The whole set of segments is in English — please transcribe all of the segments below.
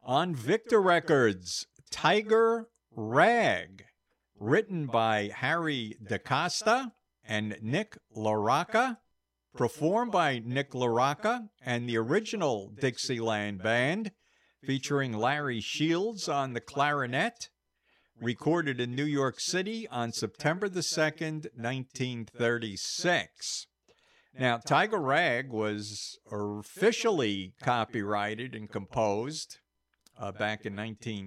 On Victor Records, Tiger Rag, written by Harry DaCosta and Nick LaRocca, performed by Nick LaRocca and the original Dixieland Band, featuring Larry Shields on the clarinet, recorded in New York City on September the 2nd, 1936. Now, Tiger Rag was officially copyrighted and composed back in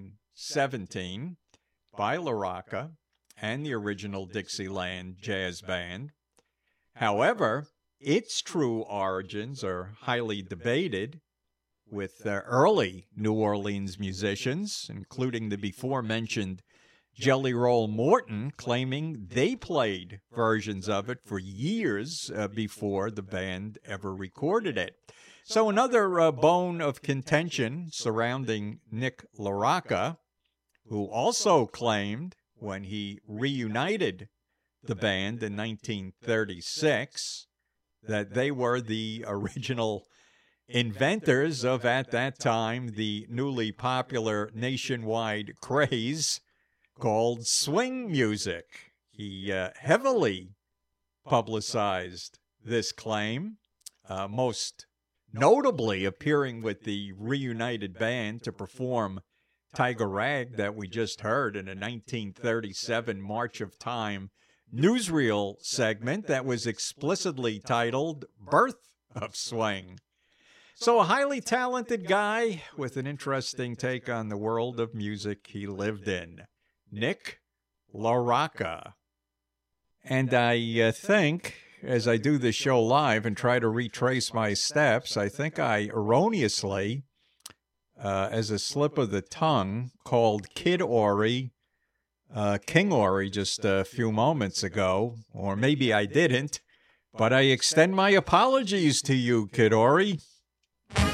1917 by LaRocca and the original Dixieland Jazz Band. However, its true origins are highly debated, with early New Orleans musicians, including the before-mentioned Jelly Roll Morton, claiming they played versions of it for years before the band ever recorded it. So another bone of contention surrounding Nick LaRocca, who also claimed when he reunited the band in 1936 that they were the original inventors of, at that time, the newly popular nationwide craze called swing music. He heavily publicized this claim, most notably appearing with the reunited band to perform Tiger Rag that we just heard in a 1937 March of Time newsreel segment that was explicitly titled Birth of Swing. So a highly talented guy with an interesting take on the world of music he lived in, Nick LaRocca. And I think, as I do this show live and try to retrace my steps, I think I erroneously, as a slip of the tongue, called Kid Ory King Ory just a few moments ago, or maybe I didn't, but I extend my apologies to you, Kid Ory.